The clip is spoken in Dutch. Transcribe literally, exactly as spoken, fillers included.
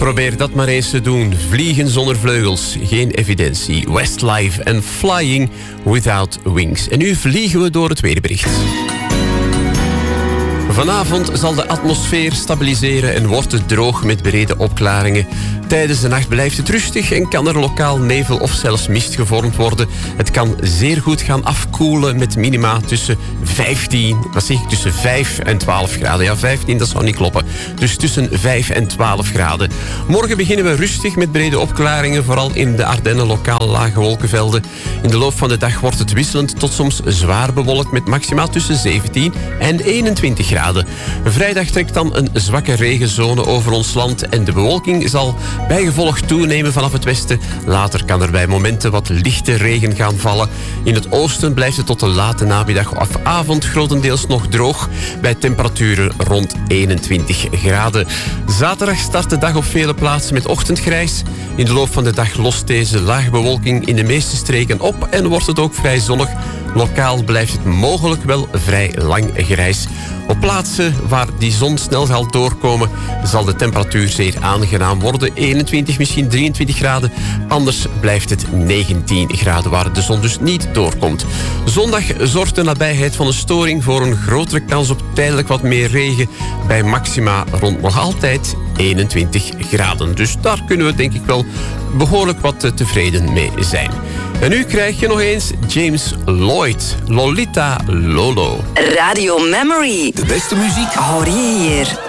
Probeer dat maar eens te doen. Vliegen zonder vleugels, geen evidentie. Westlife en Flying Without Wings. En nu vliegen we door het weerbericht. Vanavond zal de atmosfeer stabiliseren en wordt het droog met brede opklaringen. Tijdens de nacht blijft het rustig en kan er lokaal nevel of zelfs mist gevormd worden. Het kan zeer goed gaan afkoelen met minima tussen vijftien, wat zeg ik, tussen vijf en twaalf graden. Ja, vijftien, dat zou niet kloppen. Dus tussen vijf en twaalf graden. Morgen beginnen we rustig met brede opklaringen, vooral in de Ardennen lokaal lage wolkenvelden. In de loop van de dag wordt het wisselend tot soms zwaar bewolkt met maxima tussen zeventien en eenentwintig graden. Vrijdag trekt dan een zwakke regenzone over ons land en de bewolking zal bijgevolg toenemen vanaf het westen. Later kan er bij momenten wat lichte regen gaan vallen. In het oosten blijft het tot de late namiddag of avond grotendeels nog droog, bij temperaturen rond eenentwintig graden. Zaterdag start de dag op vele plaatsen met ochtendgrijs. In de loop van de dag lost deze lage bewolking in de meeste streken op en wordt het ook vrij zonnig. Lokaal blijft het mogelijk wel vrij lang grijs. Op plaatsen waar die zon snel zal doorkomen, zal de temperatuur zeer aangenaam worden. eenentwintig, misschien drieëntwintig graden. Anders blijft het negentien graden waar de zon dus niet doorkomt. Zondag zorgt de nabijheid van een storing voor een grotere kans op tijdelijk wat meer regen. Bij maxima rond nog altijd eenentwintig graden. Dus daar kunnen we denk ik wel behoorlijk wat tevreden mee zijn. En nu krijg je nog eens James Lloyd, Lolita Lolo. Radio Memory. De beste muziek hoor je hier.